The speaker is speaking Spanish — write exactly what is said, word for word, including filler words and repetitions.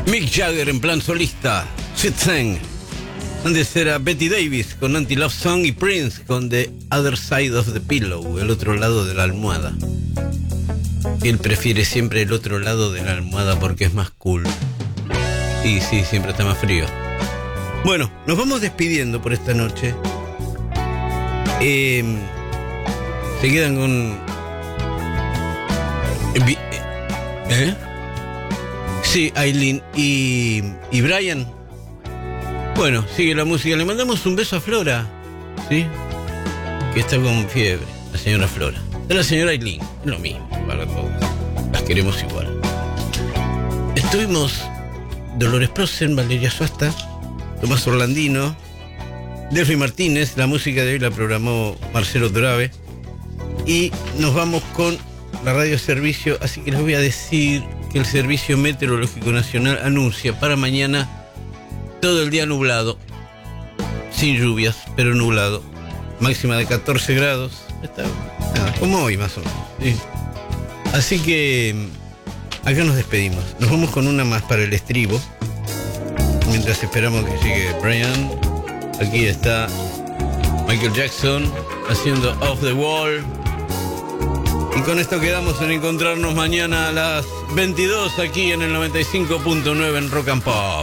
Mick Jagger en plan solista, Sweet Thing. Antes era Betty Davis con Anti-Love Song y Prince con The Other Side of the Pillow, el otro lado de la almohada. Él prefiere siempre el otro lado de la almohada porque es más cool. Y sí, siempre está más frío. Bueno, nos vamos despidiendo por esta noche. Eh, se quedan con... ¿Eh? Sí, Aileen y, y Brian. Bueno, sigue la música. Le mandamos un beso a Flora, ¿sí? Que está con fiebre, la señora Flora. De la señora Aileen, es lo mismo para todos. Las queremos igual. Estuvimos Dolores Prosen, Valeria Suasta, Tomás Orlandino, Delphi Martínez. La música de hoy la programó Marcelo Drave. Y nos vamos con la radio servicio, así que les voy a decir que el Servicio Meteorológico Nacional anuncia para mañana todo el día nublado, sin lluvias, pero nublado. Máxima de catorce grados. Está nada, como hoy más o menos. Sí. Así que acá nos despedimos. Nos vamos con una más para el estribo. Mientras esperamos que llegue Brian. Aquí está Michael Jackson haciendo Off the Wall. Y con esto quedamos en encontrarnos mañana a las veintidós aquí en el noventa y cinco punto nueve en Rock and Pop.